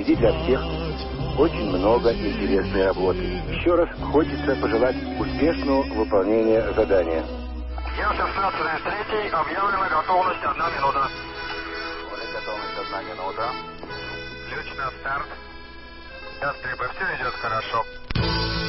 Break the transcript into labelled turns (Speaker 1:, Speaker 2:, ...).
Speaker 1: впереди для всех очень много интересной работы. Еще раз хочется пожелать успешного выполнения задания.
Speaker 2: Ел-16-3, объявлена готовность 1 минута.
Speaker 3: Готовность 1 минута.
Speaker 2: Ключ на старт. Ястребы, все идет хорошо.